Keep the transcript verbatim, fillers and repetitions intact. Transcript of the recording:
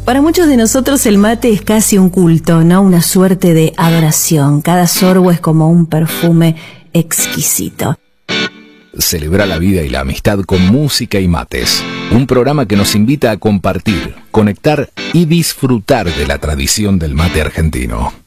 Para muchos de nosotros el mate es casi un culto, ¿no? Una suerte de adoración. Cada sorbo es como un perfume exquisito. Celebra la vida y la amistad con música y mates. Un programa que nos invita a compartir, conectar y disfrutar de la tradición del mate argentino.